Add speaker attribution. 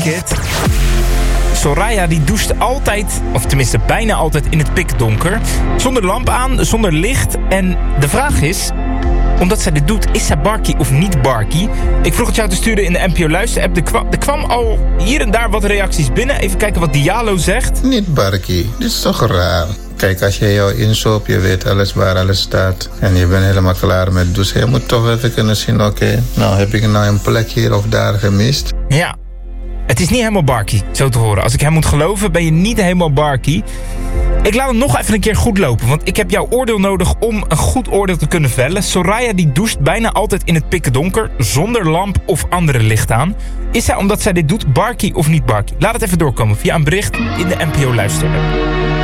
Speaker 1: it. Soraya die doucht altijd, of tenminste bijna altijd in het pikdonker. Zonder lamp aan, zonder licht. En de vraag is, omdat zij dit doet, is zij barkie of niet barkie? Ik vroeg het jou te sturen in de NPO Luister-app. Er kwam al hier en daar wat reacties binnen. Even kijken wat Diallo zegt.
Speaker 2: Niet barkie, dit is toch raar. Kijk, als je jou insoopt, je weet alles waar alles staat. En je bent helemaal klaar met douchen. Je moet toch even kunnen zien, oké, nou heb ik nou een plek hier of daar gemist?
Speaker 1: Ja, het is niet helemaal barkie, zo te horen. Als ik hem moet geloven, ben je niet helemaal barkie. Ik laat hem nog even een keer goed lopen, want ik heb jouw oordeel nodig om een goed oordeel te kunnen vellen. Soraya die doucht bijna altijd in het pikkendonker, zonder lamp of andere licht aan. Is zij, omdat zij dit doet, barkie of niet barkie? Laat het even doorkomen via een bericht in de NPO Luister-app.